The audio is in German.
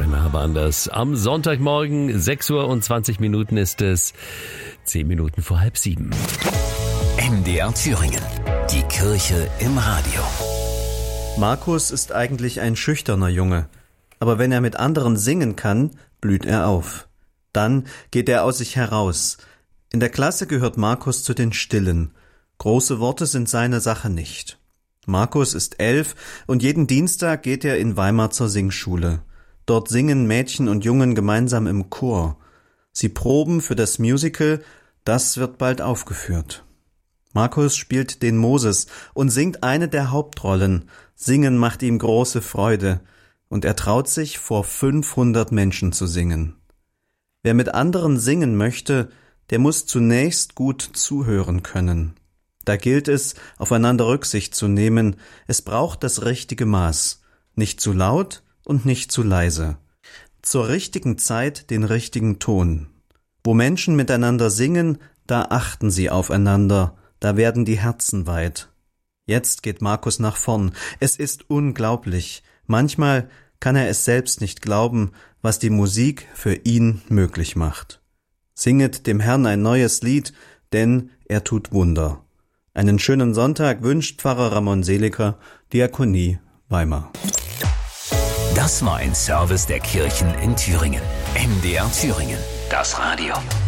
Weimar waren das. Am Sonntagmorgen, 6:20 Uhr ist es, 10 Minuten vor 6:30. MDR Thüringen. Die Kirche im Radio. Markus ist eigentlich ein schüchterner Junge, aber wenn er mit anderen singen kann, blüht er auf. Dann geht er aus sich heraus. In der Klasse gehört Markus zu den Stillen. Große Worte sind seine Sache nicht. Markus ist 11 und jeden Dienstag geht er in Weimar zur Singschule. Dort singen Mädchen und Jungen gemeinsam im Chor. Sie proben für das Musical, das wird bald aufgeführt. Markus spielt den Moses und singt eine der Hauptrollen. Singen macht ihm große Freude und er traut sich, vor 500 Menschen zu singen. Wer mit anderen singen möchte, der muss zunächst gut zuhören können. Da gilt es, aufeinander Rücksicht zu nehmen. Es braucht das richtige Maß. Nicht zu laut und nicht zu leise. Zur richtigen Zeit den richtigen Ton. Wo Menschen miteinander singen, da achten sie aufeinander, da werden die Herzen weit. Jetzt geht Markus nach vorn. Es ist unglaublich. Manchmal kann er es selbst nicht glauben, was die Musik für ihn möglich macht. Singet dem Herrn ein neues Lied, denn er tut Wunder. Einen schönen Sonntag wünscht Pfarrer Ramon Seliger, Diakonie Weimar. Das war ein Service der Kirchen in Thüringen. MDR Thüringen. Das Radio.